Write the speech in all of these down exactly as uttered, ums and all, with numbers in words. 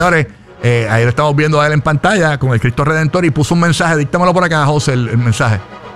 Señores, eh, ahí lo estamos viendo a él en pantalla con el Cristo Redentor y puso un mensaje. Díctamelo por acá, José, el, el mensaje.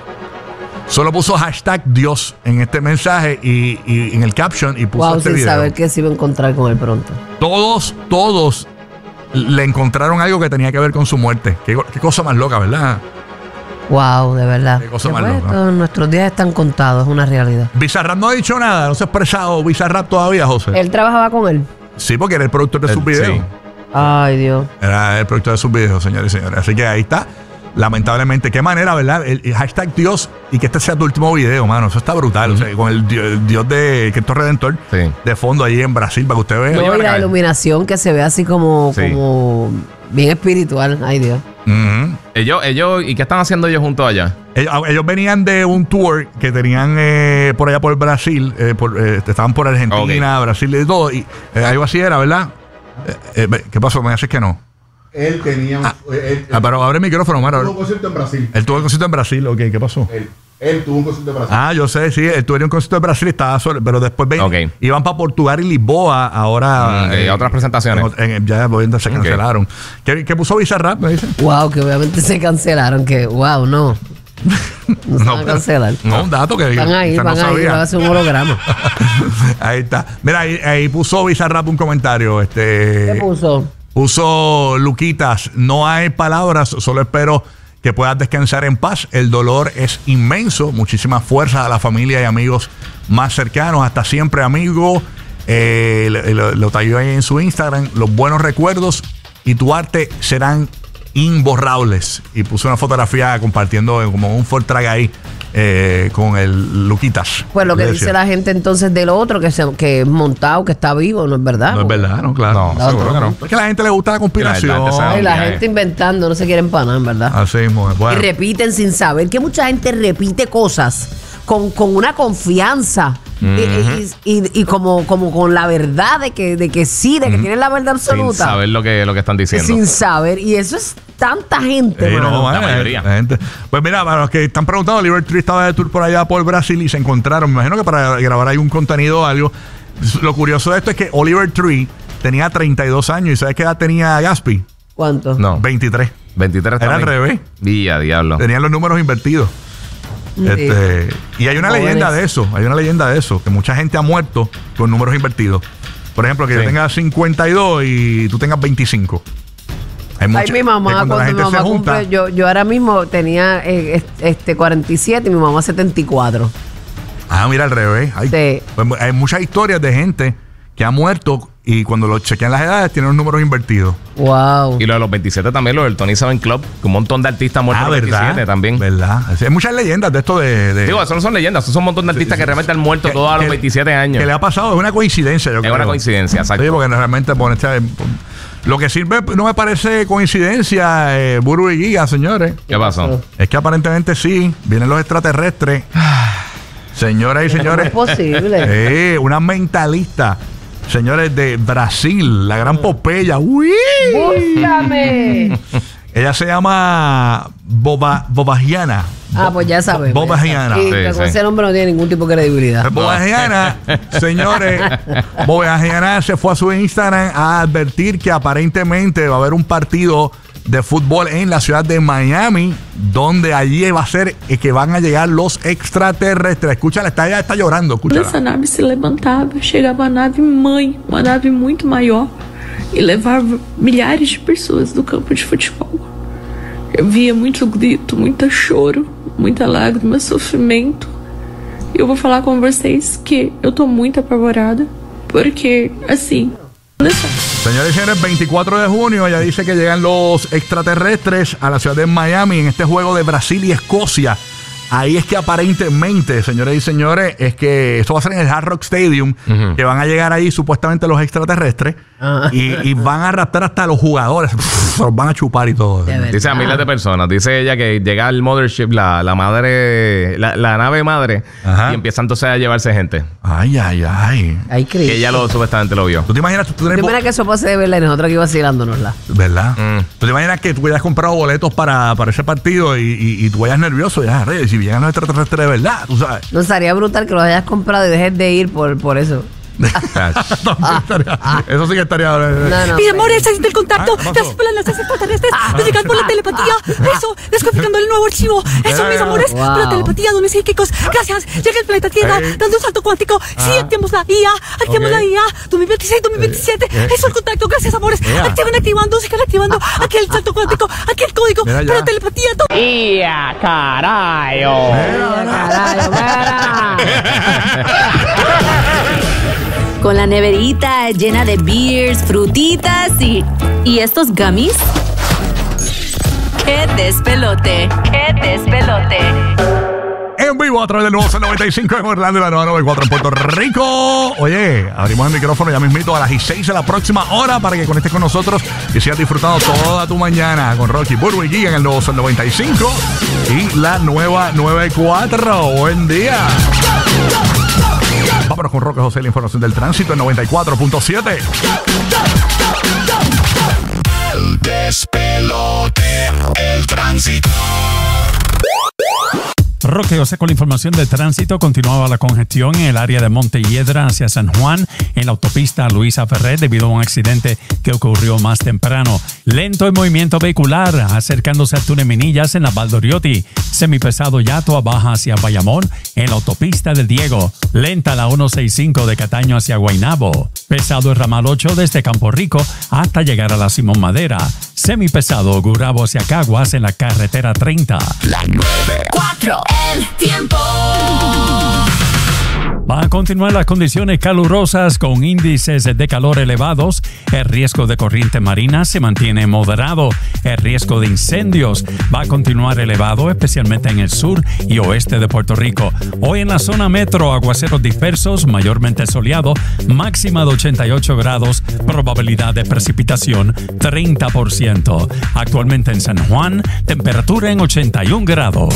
Solo puso hashtag Dios en este mensaje y, y en el caption y puso wow, este sin video. saber que se iba a encontrar con él pronto. Todos, todos le encontraron algo que tenía que ver con su muerte. Qué, qué cosa más loca, ¿verdad? Wow, de verdad. Qué cosa Qué más bueno, loca. todos nuestros días están contados, es una realidad. Bizarrap no ha dicho nada, no se ha expresado Bizarrap todavía, José. ¿Él trabajaba con él? Sí, porque era el productor de sus videos. Sí. Ay, Dios. Era el productor de sus videos, señores y señores. Así que ahí está. Lamentablemente, qué manera, ¿verdad? El, el hashtag Dios y que este sea tu último video, mano. Eso está brutal. Uh-huh. O sea, con el Dios, el Dios de Cristo Redentor sí. de fondo ahí en Brasil, para que usted vea. No, y la iluminación que se ve así como, sí. como bien espiritual. Ay, Dios. Uh-huh. Ellos, ellos, ¿y qué están haciendo ellos juntos allá? Ellos, ellos venían de un tour que tenían eh, por allá por Brasil, eh, por, eh, estaban por Argentina, okay. Brasil y todo, y eh, algo así era, ¿verdad? Eh, eh, ¿Qué pasó? Me haces que no. Él tenía un... Ah, él, él, ah, pero abre el micrófono, Maro. Él tuvo un concierto en Brasil. Él tuvo un concierto en Brasil, ok, ¿qué pasó? Él, él tuvo un concierto en Brasil. Ah, yo sé, sí, él tuvo un concierto en Brasil, estaba solo, pero después ven, okay. iban para Portugal y Lisboa, ahora... Mm, eh, otras presentaciones. En, en, ya obviamente se cancelaron. Okay. ¿Qué, ¿Qué puso Bizarrap, me dicen? Wow, que obviamente se cancelaron, que wow, no. No se van a cancelar. No, un dato que van ahí, van ahí, va a hacer un holograma. Ahí está. Mira, ahí, ahí puso Bizarrap un comentario. Este, ¿Qué puso? Puso Luquitas, no hay palabras, solo espero que puedas descansar en paz. El dolor es inmenso. Muchísimas fuerzas a la familia y amigos más cercanos. Hasta siempre, amigo. Eh, lo, lo tagueó ahí en su Instagram. Los buenos recuerdos y tu arte serán imborrables. Y puso una fotografía compartiendo como un Ford Track ahí eh, con el Luquitas. Pues lo que dice decía la gente entonces del otro, que, se, que es montado, que está vivo, no es verdad. No es verdad, no, claro. No, seguro que no. Es que a la gente le gusta la conspiración. La, Ay, la gente inventando, no se quieren empanar, en verdad. Así mismo. Bueno. Y repiten sin saber, que mucha gente repite cosas con, con una confianza. Uh-huh. y, y, y, y como, como con la verdad de que, de que sí, de que uh-huh. tienen la verdad absoluta. Sin saber lo que, lo que están diciendo. Sin saber. Y eso es tanta gente, eh, no, la mayoría. La gente. Pues mira, para los que están preguntando, Oliver Tree estaba de tour por allá por Brasil y se encontraron, me imagino que para grabar ahí un contenido o algo. Lo curioso de esto es que Oliver Tree tenía treinta y dos años. ¿Y sabes qué edad tenía Gaspi? ¿Cuánto? No. veintitrés. veintitrés Era también. al revés. Vía, diablo. Tenían los números invertidos. Sí. Este, y hay una Jóvenes. leyenda de eso, hay una leyenda de eso, que mucha gente ha muerto con números invertidos. Por ejemplo, que sí. yo tenga cincuenta y dos y tú tengas veinticinco. Hay mucha, Ay, mi mamá, cuando, cuando mi mamá junta, cumple, yo, yo ahora mismo tenía eh, este cuarenta y siete y mi mamá setenta y cuatro. Ah, mira, al revés. Hay, sí. pues, hay muchas historias de gente que ha muerto y cuando lo chequean las edades tienen los números invertidos. Wow. Y lo de los veintisiete también, lo del Tony Seven Club, un montón de artistas muertos ah, a los veintisiete también. ¿Verdad? Hay muchas leyendas de esto de... de Digo, eso no son leyendas, eso son un montón de artistas sí, sí, que realmente han muerto que, todos a los que, veintisiete años. Que le ha pasado, es una coincidencia, yo es creo. Es una coincidencia, exacto. Sí, porque realmente por este, lo que sirve no me parece coincidencia, eh, Buru y Giga, señores. ¿Qué pasó? Es que aparentemente sí, vienen los extraterrestres. Señoras y señores. ¿Cómo es posible? Eh, una mentalista. Señores de Brasil, la gran Popeye. ¡Uy! ¡Búscame! Ella se llama Boba, Bobagiana. Ah, pues ya sabes. Bobagiana. Y sí, con sí. ese nombre no tiene ningún tipo de credibilidad. Bobagiana, señores, Bobagiana se fue a su Instagram a advertir que aparentemente va a haber un partido de fútbol en la ciudad de Miami, donde allí va a ser que van a llegar los extraterrestres. Escúchala, está, ella está llorando, escúchala. Essa nave se levantava, chegava a nave mãe, uma nave muito maior, e levava milhares de pessoas do campo de futebol. Eu via muito grito, muito choro, muita lágrima, sofrimento. E eu vou falar com vocês que eu tô muito apavorada, porque, assim... Señores y señores, veinticuatro de junio ella dice que llegan los extraterrestres a la ciudad de Miami en este juego de Brasil y Escocia. Ahí es que aparentemente, señores y señores, es que esto va a ser en el Hard Rock Stadium, uh-huh. que van a llegar ahí supuestamente los extraterrestres uh-huh. y, y van a raptar hasta los jugadores, los van a chupar y todo. Dice a miles de personas, dice ella que llega el mothership, la, la madre, la, la nave madre, uh-huh. y empieza entonces a llevarse gente. Ay, ay, ay. Ay, que ella lo, supuestamente lo vio. ¿Tú te imaginas? ¿Tú te imaginas que eso pase de verla y nosotros aquí vacilándonosla? ¿Verdad? Mm. ¿Tú te imaginas que tú hayas comprado boletos para, para ese partido y, y, y tú vayas nervioso? Ya, Reyes, si llegan los extraterrestres de verdad, tú sabes. No, estaría brutal que los hayas comprado y dejes de ir por, por eso. Eso sí que estaría. No, no. Mi amor, estás el contacto. Ah, Gracias por las lanzas extraterrestres. Nos llegan por la telepatía. Eso, descodificando el nuevo archivo. Eso, mis amores, Wow. por la telepatía, dones psíquicos. Gracias. Llega el planeta Tierra, Hey. dando un salto cuántico. Sí, Ah. activamos la I A. Activamos Ok. la I A. dos mil veintiséis, dos mil veintisiete. Eh. Eso, el contacto. Gracias, amores. Yeah. Activan, activando, sigan activando. Aquí el salto cuántico. Aquí el código. Mira ya. Para telepatía. todo. ¡Ya, carayo! Carajo, mira. Con la neverita llena de beers, frutitas y... ¿Y estos gummies? ¡Qué despelote! ¡Qué despelote! En vivo a través del nuevo noventa y cinco en Orlando y la nueva noventa y cuatro en Puerto Rico. Oye, abrimos el micrófono ya mismito a las seis de la próxima hora para que conectes con nosotros y sigas disfrutando toda tu mañana con Rocky, Burbu y Giga en el nuevo Sol noventa y cinco y la nueva noventa y cuatro. Buen día. Vámonos con Roque José, la información del tránsito en noventa y cuatro punto siete. El despelote, el tránsito. Roque José con la información de tránsito. Continuaba la congestión en el área de Montelledra hacia San Juan en la autopista Luisa Ferrer debido a un accidente que ocurrió más temprano. Lento el movimiento vehicular acercándose a túnel Minillas en la Valdoriotti. Semipesado Yato Baja hacia Bayamón en la autopista del Diego. Lenta la ciento sesenta y cinco de Cataño hacia Guaynabo. Pesado el ramal ocho desde Campo Rico hasta llegar a la Simón Madera. Semipesado Gurabo hacia Caguas en la carretera treinta. La nueve. Cuatro. El tiempo. Va a continuar las condiciones calurosas con índices de calor elevados. El riesgo de corriente marina se mantiene moderado. El riesgo de incendios va a continuar elevado, especialmente en el sur y oeste de Puerto Rico. Hoy en la zona metro, aguaceros dispersos, mayormente soleado, máxima de ochenta y ocho grados, probabilidad de precipitación treinta por ciento. Actualmente en San Juan, temperatura en ochenta y un grados.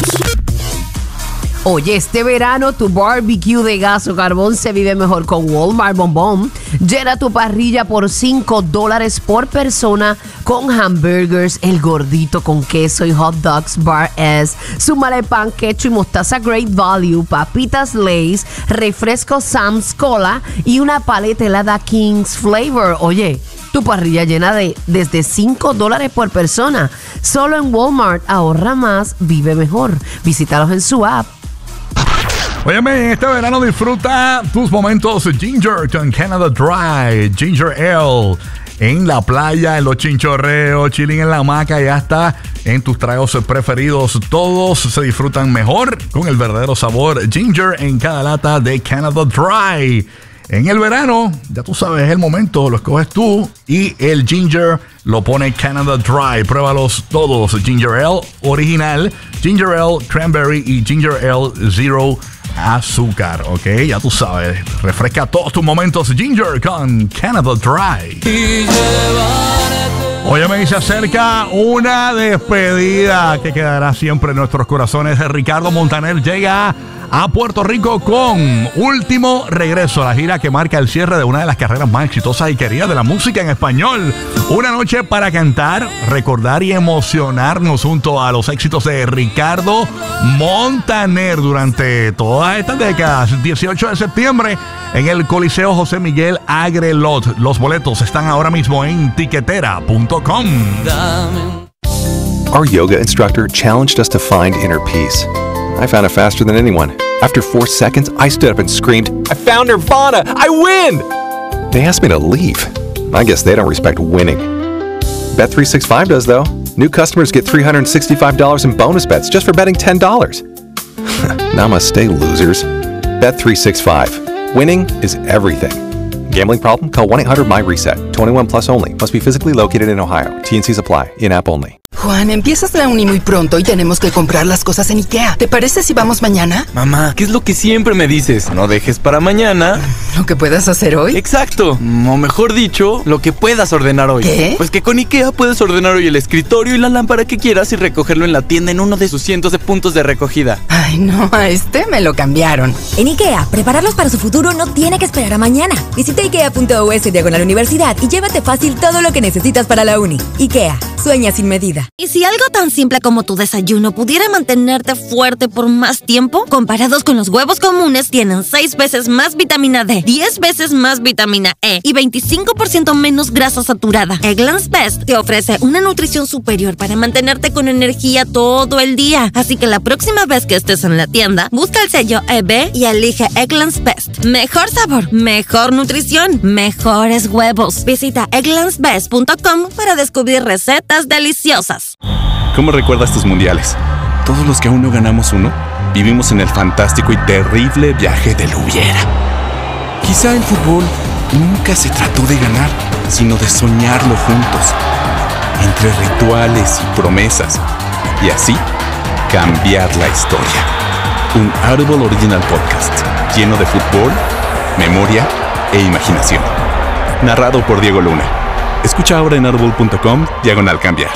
Oye, este verano tu barbecue de gas o carbón se vive mejor con Walmart Bonbon. Llena tu parrilla por cinco dólares por persona con hamburgers, el gordito con queso y hot dogs Bar S. Súmale pan, ketchup y mostaza Great Value, papitas Lay's, refresco Sam's Cola y una paleta helada King's Flavor. Oye, tu parrilla llena de desde cinco dólares por persona. Solo en Walmart. Ahorra más, vive mejor. Visítalos en su app. Óyeme, este verano disfruta tus momentos Ginger con Canada Dry, Ginger Ale, en la playa, en los chinchorreos, chilling en la hamaca y hasta en tus tragos preferidos. Todos se disfrutan mejor con el verdadero sabor Ginger en cada lata de Canada Dry. En el verano, ya tú sabes, es el momento, lo escoges tú y el Ginger lo pone Canada Dry. Pruébalos todos, Ginger Ale original, Ginger Ale Cranberry y Ginger Ale Zero azúcar, ok, ya tú sabes, refresca todos tus momentos Ginger con Canada Dry. Óyeme, y se acerca una despedida que quedará siempre en nuestros corazones. Ricardo Montaner llega a Puerto Rico con último regreso a la gira que marca el cierre de una de las carreras más exitosas y queridas de la música en español. Una noche para cantar, recordar y emocionarnos junto a los éxitos de Ricardo Montaner durante todas estas décadas. dieciocho de septiembre en el Coliseo José Miguel Agrelot. Los boletos están ahora mismo en tiquetera punto com. Our yoga instructor challenged us to find inner peace. I found it faster than anyone. After four seconds, I stood up and screamed, "I found Nirvana! I win!" They asked me to leave. I guess they don't respect winning. Bet three sixty-five does, though. New customers get three hundred sixty-five dollars in bonus bets just for betting ten dollars. Namaste, losers. Bet three sixty-five. Winning is everything. Gambling problem? Call one eight hundred my reset. twenty-one plus only. Must be physically located in Ohio. T N Cs apply. In-app only. Juan, empiezas la uni muy pronto y tenemos que comprar las cosas en IKEA. ¿Te parece si vamos mañana? Mamá, ¿qué es lo que siempre me dices? No dejes para mañana ¿Lo que puedas hacer hoy? Exacto, o mejor dicho, lo que puedas ordenar hoy. ¿Qué? Pues que con IKEA puedes ordenar hoy el escritorio y la lámpara que quieras y recogerlo en la tienda en uno de sus cientos de puntos de recogida. Ay, no, a este me lo cambiaron. En IKEA, prepararlos para su futuro no tiene que esperar a mañana. Visita ikea punto u s diagonal universidad y llévate fácil todo lo que necesitas para la uni. IKEA, Sueña sin medida. ¿Y si algo tan simple como tu desayuno pudiera mantenerte fuerte por más tiempo? Comparados con los huevos comunes, tienen seis veces más vitamina D, diez veces más vitamina E y veinticinco por ciento menos grasa saturada. Eggland's Best te ofrece una nutrición superior para mantenerte con energía todo el día. Así que la próxima vez que estés en la tienda, busca el sello E B y elige Eggland's Best. Mejor sabor, mejor nutrición, mejores huevos. Visita egglands best punto com para descubrir recetas deliciosas. ¿Cómo recuerdas tus mundiales? Todos los que aún no ganamos uno, vivimos en el fantástico y terrible viaje del hubiera. Quizá el fútbol nunca se trató de ganar, sino de soñarlo juntos, entre rituales y promesas, y así cambiar la historia. Un Audible Original Podcast lleno de fútbol, memoria e imaginación. Narrado por Diego Luna. Escucha ahora en audible punto com diagonal cambiar.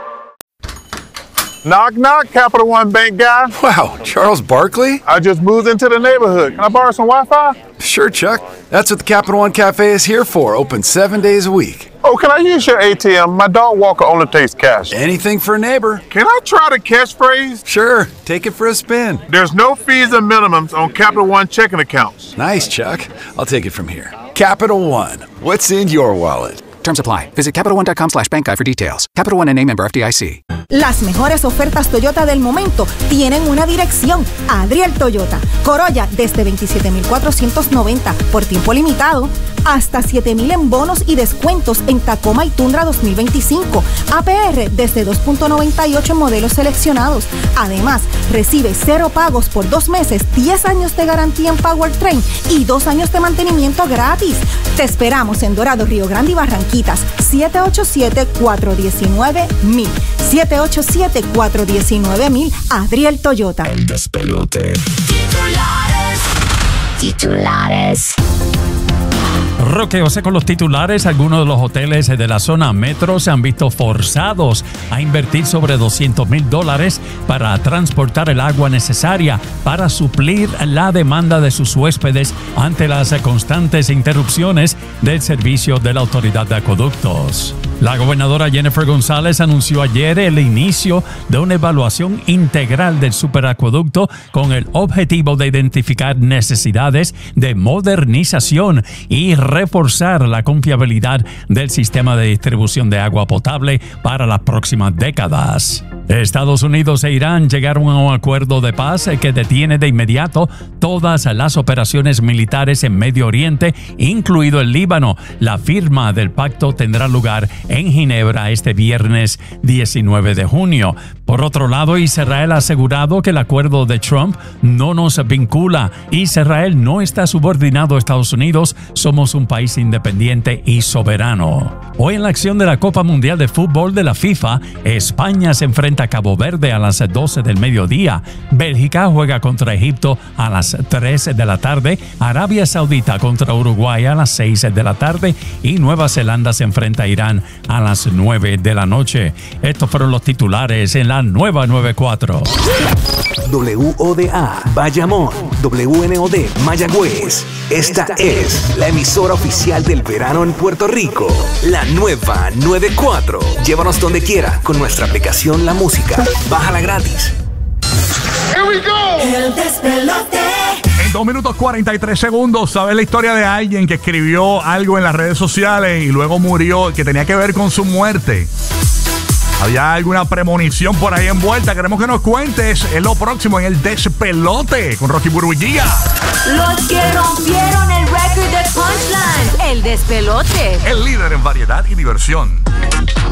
Knock, knock, Capital One Bank guy. Wow, Charles Barkley? I just moved into the neighborhood. Can I borrow some Wi-Fi? Sure, Chuck. That's what the Capital One Cafe is here for, open seven days a week. Oh, can I use your A T M? My dog walker only takes cash. Anything for a neighbor. Can I try the catchphrase? Sure, take it for a spin. There's no fees or minimums on Capital One checking accounts. Nice, Chuck. I'll take it from here. Capital One. What's in your wallet? Terms apply. Visit capital one dot com slash bank guide for details. Capital One N A member F D I C. Las mejores ofertas Toyota del momento tienen una dirección: Adriel Toyota. Corolla desde veintisiete mil cuatrocientos noventa por tiempo limitado, hasta siete mil en bonos y descuentos en Tacoma y Tundra dos mil veinticinco. A P R desde dos punto noventa y ocho en modelos seleccionados. Además, recibe cero pagos por dos meses, diez años de garantía en Powertrain y dos años de mantenimiento gratis. Te esperamos en Dorado, Río Grande y Barranquitas. siete ocho siete, cuatro uno nueve, mil. siete ocho siete, cuatro uno nueve, mil. Adriel Toyota. El despelote. Titulares. Titulares. Roqueose con los titulares. Algunos de los hoteles de la zona metro se han visto forzados a invertir sobre doscientos mil dólares para transportar el agua necesaria para suplir la demanda de sus huéspedes ante las constantes interrupciones del servicio de la Autoridad de Acueductos. La gobernadora Jennifer González anunció ayer el inicio de una evaluación integral del superacueducto con el objetivo de identificar necesidades de modernización y reforzar la confiabilidad del sistema de distribución de agua potable para las próximas décadas. Estados Unidos e Irán llegaron a un acuerdo de paz que detiene de inmediato todas las operaciones militares en Medio Oriente, incluido el Líbano. La firma del pacto tendrá lugar en Ginebra este viernes diecinueve de junio. Por otro lado, Israel ha asegurado que el acuerdo de Trump no nos vincula. Israel no está subordinado a Estados Unidos. Somos un país independiente y soberano. Hoy en la acción de la Copa Mundial de Fútbol de la FIFA, España se enfrenta a Cabo Verde a las doce del mediodía. Bélgica juega contra Egipto a las tres de la tarde. Arabia Saudita contra Uruguay a las seis de la tarde. Y Nueva Zelanda se enfrenta a Irán a las nueve de la noche. Estos fueron los titulares en la nueva noventa y cuatro. W O D A Bayamón, W N O D Mayagüez. Esta es la emisora oficial del verano en Puerto Rico. La nueva noventa y cuatro. Llévanos donde quiera con nuestra aplicación La Música. Bájala gratis. Here we go. El despelote. En dos minutos cuarenta y tres segundos, ¿sabes la historia de alguien que escribió algo en las redes sociales y luego murió, que tenía que ver con su muerte? ¿Había alguna premonición por ahí envuelta? Queremos que nos cuentes. Es lo próximo en el despelote con Rocky Burbu y Giga. Los que rompieron el récord de Punchline. El despelote. El líder en variedad y diversión.